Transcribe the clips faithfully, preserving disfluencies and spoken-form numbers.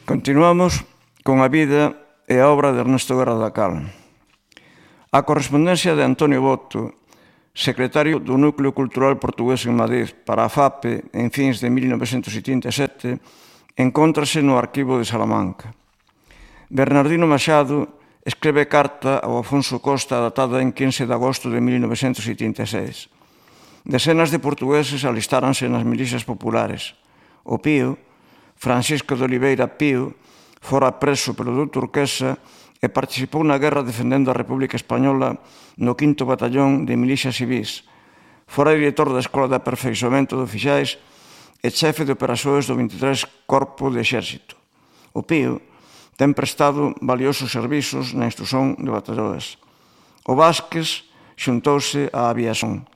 Continuamos con a vida e a obra de Ernesto Guerra da Cal. A correspondencia de Antonio Boto, secretario do Núcleo Cultural Portugués en Madrid para a FAPE en fins de mil novecentos setenta e sete, encóntrase no arquivo de Salamanca. Bernardino Machado escreve carta ao Afonso Costa datada en quince de agosto de mil novecentos setenta e seis. Decenas de portugueses alistáranse nas milicias populares. O Pío, Francisco de Oliveira Pío, fora preso pelo do Turquesa e participou na guerra defendendo a República Española no quinto Batallón de Milicias Civís. Fora director da Escola de Aperfeiçoamento de Oficiais e chefe de operações do vinte e tres Corpo de Exército. O Pío ten prestado valiosos servizos na instrucción de batallóns. O Vázquez xuntouse á aviación.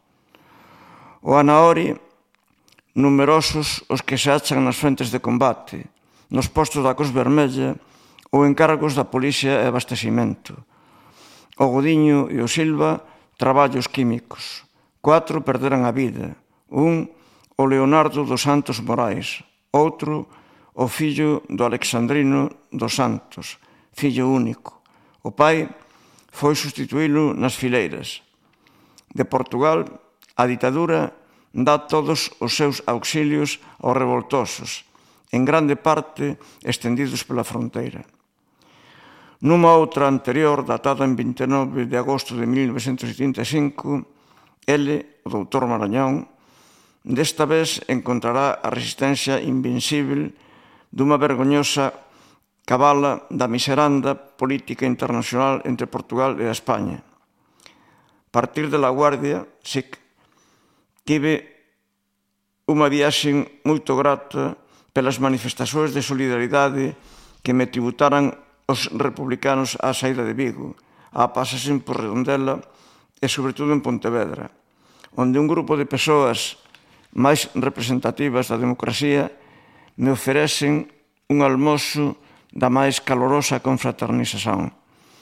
O Anaori, numerosos os que se achan nas frentes de combate, nos postos da Cruz Vermella ou encargos da Polícia e Abastecimento. O Godiño e o Silva, traballos químicos. Cuatro perderan a vida. Un, o Leonardo dos Santos Morais. Outro, o fillo do Alexandrino dos Santos, fillo único. O pai foi sustituílo nas fileiras. De Portugal, a ditadura dá todos os seus auxilios aos revoltosos, en grande parte estendidos pela fronteira. Nunha outra anterior, datada en vinte e nove de agosto de mil novecentos setenta e cinco, ele, o doutor Marañón, desta vez encontrará a resistencia invencível dunha vergoñosa cabala da miseranda política internacional entre Portugal e a España. Partir de La Guardia, sí, tive unha viaxe moito grata pelas manifestacións de solidaridade que me tributaran os republicanos á saída de Vigo, á pasasen por Redondela e, sobre todo, en Pontevedra, onde un grupo de persoas máis representativas da democracia me oferecen un almozo da máis calorosa confraternización.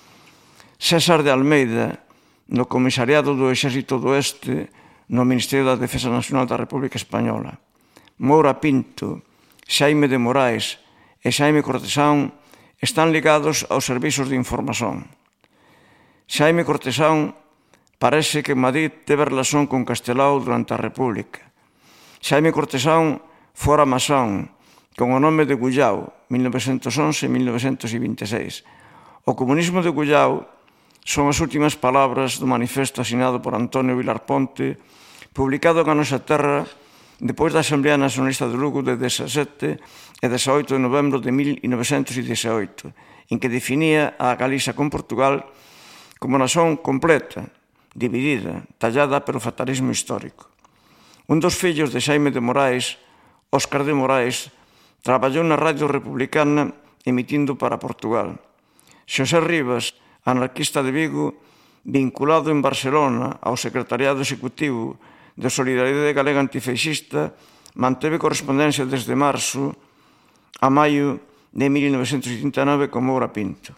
César de Almeida, no Comisariado do Exército do Oeste, no Ministerio da Defensa Nacional da República Española. Moura Pinto, Xaime de Morais e Xaime Cortesán están ligados aos servizos de información. Xaime Cortesán parece que Madrid teve relación con Castelao durante a República. Xaime Cortesán fora masón, con o nome de Guyao, mil novecentos once a mil novecentos vinte e seis. O comunismo de Guyao son as últimas palabras do manifesto asinado por Antonio Vilar Ponte, publicado en A Nosa Terra depois da Asamblea Nacionalista de Lugo de dezasete e dezaoito de novembro de mil novecentos dezaoito, en que definía a Galiza con Portugal como nación completa, dividida, tallada pelo fatalismo histórico. Un dos fillos de Xaime de Morais, Óscar de Morais, traballou na Radio Republicana emitindo para Portugal. Xosé Rivas, anarquista de Vigo, vinculado en Barcelona ao Secretariado Executivo de Solidaridade Galega Antifeixista, manteve correspondencia desde marzo a maio de mil novecentos setenta e nove con Moura Pinto.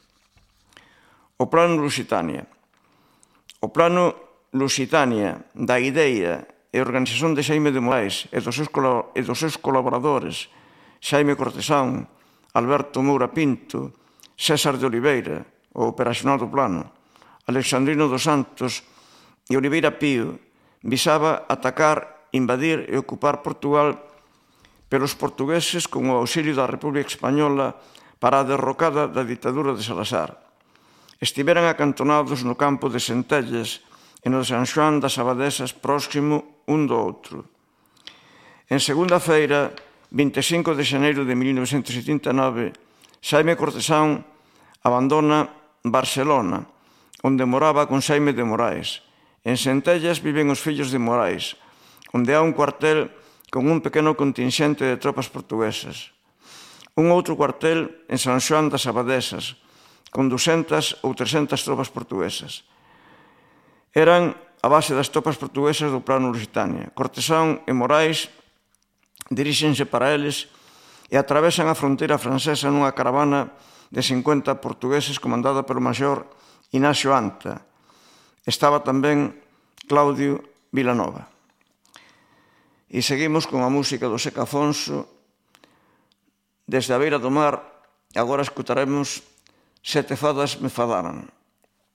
O Plano Lusitania. O Plano Lusitania da idea e organización de Xaime de Morais e dos seus, e dos seus colaboradores Xaime Cortesán, Alberto Moura Pinto, César de Oliveira, o operacional do plano, Alexandrino dos Santos e Oliveira Pío, visaba atacar, invadir e ocupar Portugal pelos portugueses con o auxilio da República Española para a derrocada da ditadura de Salazar. Estiveran acantonados no campo de Centelles e no de San Xoán das Abadesas próximo un do outro. En segunda-feira, vinte e cinco de xaneiro de mil novecentos setenta e nove, Xaime Cortesán abandona Barcelona, onde moraba con Xaime de Morais. En Centellas viven os fillos de Morais, onde há un cuartel con un pequeno contingente de tropas portuguesas. Un outro cuartel en San Xoán das Abadesas, con ducentas ou trescentas tropas portuguesas. Eran a base das tropas portuguesas do Plano Lusitania. Cortesán e Morais diríxense para eles e atravesan a fronteira francesa nunha caravana de cincuenta portugueses comandada pelo Major Ignacio Anta. Estaba tamén Claudio Vilanova. E seguimos con a música do Seca Afonso desde a beira do mar Agora escutaremos Sete fadas me fadaran.